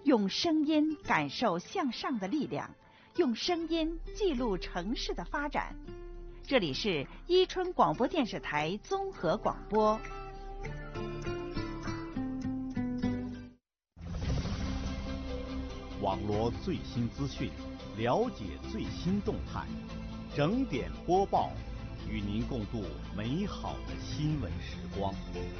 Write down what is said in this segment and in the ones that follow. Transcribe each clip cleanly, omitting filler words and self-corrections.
用声音感受向上的力量，用声音记录城市的发展。这里是伊春广播电视台综合广播。 网罗最新资讯，了解最新动态，整点播报，与您共度美好的新闻时光。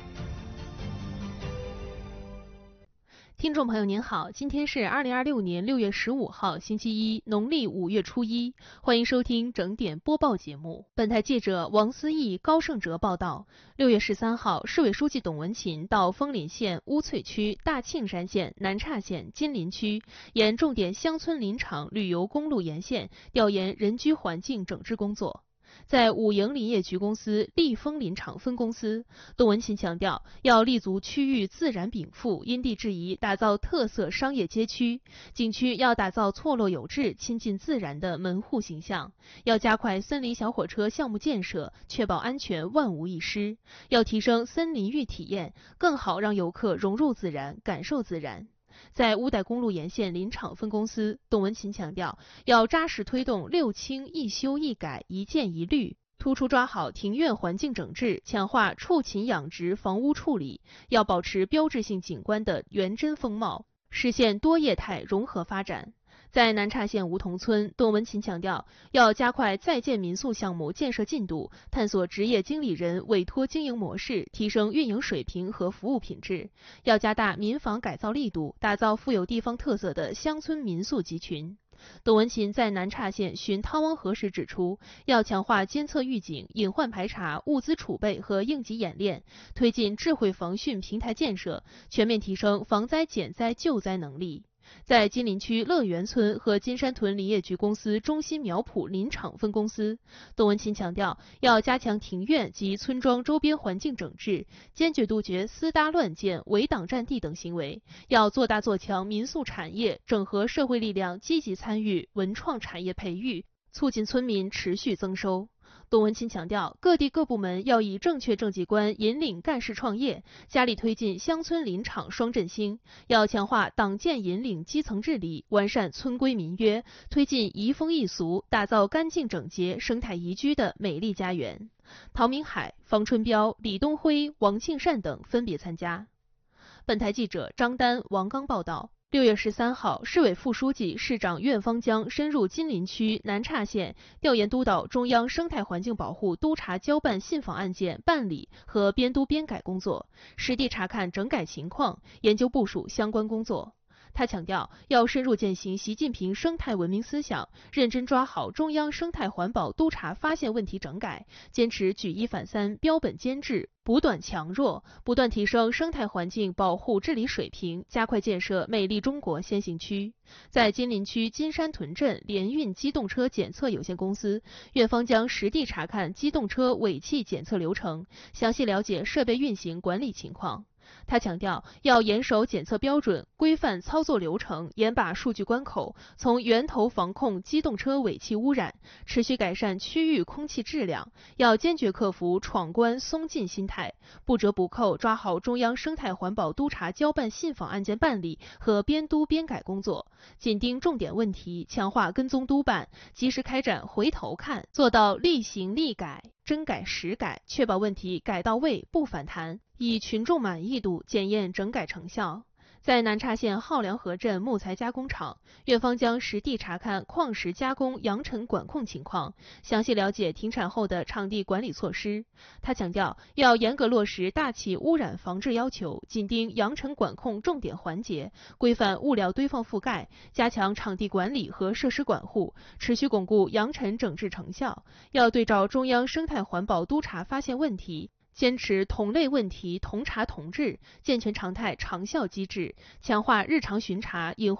听众朋友您好，今天是2026年6月15号星期一，农历5月初一，欢迎收听整点播报节目。本台记者王思义、高胜哲报道，6月13号，市委书记董文勤到枫林县乌翠区、大庆山县、南岔县、金陵区沿重点乡村林场旅游公路沿线调研人居环境整治工作。在五营林业局公司立枫林场分公司，董文勤强调，要立足区域自然禀赋，因地制宜打造特色商业街区，景区要打造错落有致、亲近自然的门户形象，要加快森林小火车项目建设，确保安全万无一失，要提升森林浴体验，更好让游客融入自然、感受自然。在乌代公路沿线林场分公司，董文勤强调，要扎实推动6清一修一改一建一绿，突出抓好庭院环境整治，强化畜禽养殖房屋处理，要保持标志性景观的原真风貌，实现多业态融合发展。在南岔县梧桐村，董文勤强调，要加快在建民宿项目建设进度，探索职业经理人委托经营模式，提升运营水平和服务品质，要加大民房改造力度，打造富有地方特色的乡村民宿集群。董文勤在南岔县巡汤汪河时指出，要强化监测预警、隐患排查、物资储备和应急演练，推进智慧防汛平台建设，全面提升防灾减灾救灾能力。在金陵区乐园村和金山屯林业局公司中心苗圃林场分公司，董文勤强调，要加强庭院及村庄周边环境整治，坚决杜绝私搭乱建、围挡占地等行为，要做大做强民宿产业，整合社会力量，积极参与文创产业培育，促进村民持续增收。董文勤强调，各地各部门要以正确政绩观引领干事创业，加力推进乡村林场双振兴，要强化党建引领基层治理，完善村规民约，推进移风易俗，打造干净整洁、生态宜居的美丽家园。陶明海、方春彪、李东辉、王庆善等分别参加。本台记者张丹、王刚报道。6月13号，市委副书记、市长苑方江深入金陵区南岔县，调研督导中央生态环境保护督查交办信访案件办理和编督编改工作，实地查看整改情况，研究部署相关工作。他强调，要深入践行习近平生态文明思想，认真抓好中央生态环保督查发现问题整改，坚持举一反三、标本兼治，补短强弱，不断提升生态环境保护治理水平，加快建设美丽中国先行区。在金陵区金山屯镇联运机动车检测有限公司，苑方将实地查看机动车尾气检测流程，详细了解设备运行管理情况。他强调，要严守检测标准，规范操作流程，严把数据关口，从源头防控机动车尾气污染，持续改善区域空气质量。要坚决克服闯关松劲心态，不折不扣抓好中央生态环保督查交办信访案件办理和编督编改工作，紧盯重点问题，强化跟踪督办，及时开展回头看，做到立行立改、真改实改，确保问题改到位不反弹，以群众满意度检验整改成效。在南岔县浩良河镇木材加工厂，苑方将实地查看矿石加工扬尘管控情况，详细了解停产后的场地管理措施。他强调，要严格落实大气污染防治要求，紧盯扬尘管控重点环节，规范物料堆放覆盖，加强场地管理和设施管护，持续巩固扬尘整治成效。要对照中央生态环保督查发现问题，坚持同类问题同查同治，健全常态长效机制，强化日常巡查隐患